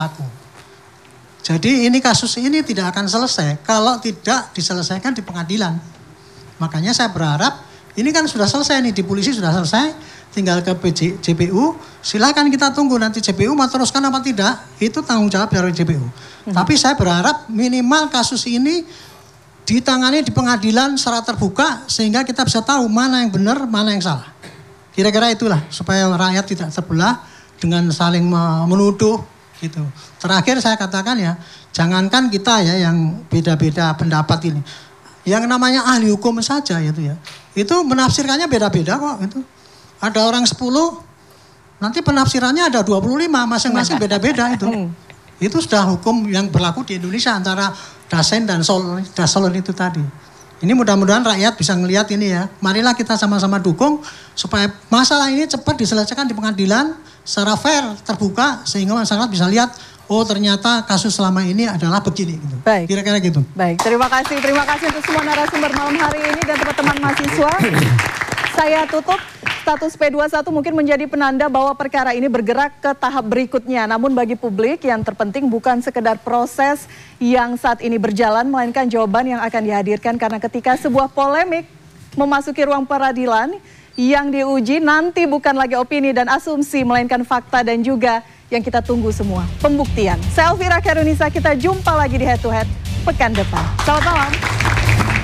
aku. Jadi ini kasus ini tidak akan selesai kalau tidak diselesaikan di pengadilan. Makanya saya berharap ini kan sudah selesai nih, di polisi sudah selesai, tinggal ke JPU. Silakan kita tunggu nanti JPU mau teruskan apa tidak, itu tanggung jawab dari JPU. Tapi saya berharap minimal kasus ini ditangani di pengadilan secara terbuka sehingga kita bisa tahu mana yang benar, mana yang salah. Kira-kira itulah supaya rakyat tidak terbelah dengan saling menuduh gitu. Terakhir saya katakan ya, jangankan kita ya yang beda-beda pendapat ini. Yang namanya ahli hukum saja itu ya. Itu menafsirkannya beda-beda kok itu. Ada orang 10, nanti penafsirannya ada 25, masing-masing beda-beda itu. Itu sudah hukum yang berlaku di Indonesia antara Dasein dan Dasolon itu tadi. Ini mudah-mudahan rakyat bisa ngelihat ini ya. Marilah kita sama-sama dukung supaya masalah ini cepat diselesaikan di pengadilan secara fair, terbuka, sehingga masyarakat bisa lihat, oh ternyata kasus selama ini adalah begini. Gitu. Baik. Kira-kira gitu. Baik, terima kasih untuk semua narasumber malam hari ini dan teman-teman mahasiswa. Saya tutup. Status P21 mungkin menjadi penanda bahwa perkara ini bergerak ke tahap berikutnya. Namun bagi publik yang terpenting bukan sekedar proses yang saat ini berjalan, melainkan jawaban yang akan dihadirkan. Karena ketika sebuah polemik memasuki ruang peradilan, yang diuji nanti bukan lagi opini dan asumsi, melainkan fakta dan juga yang kita tunggu semua, pembuktian. Saya Elvira Karunisa, kita jumpa lagi di Head to Head pekan depan. Selamat malam.